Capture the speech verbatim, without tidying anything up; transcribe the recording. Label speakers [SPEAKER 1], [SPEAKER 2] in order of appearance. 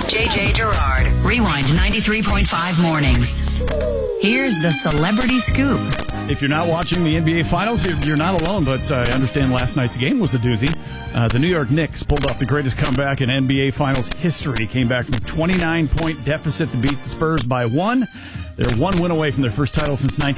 [SPEAKER 1] J J Gerard. Rewind ninety-three point five mornings. Here's the Celebrity Scoop.
[SPEAKER 2] If you're not watching the N B A Finals, you're, you're not alone, but uh, I understand last night's game was a doozy. Uh, the New York Knicks pulled off the greatest comeback in N B A Finals history. Came back from a twenty-nine point deficit to beat the Spurs by one. They're one win away from their first title since nineteen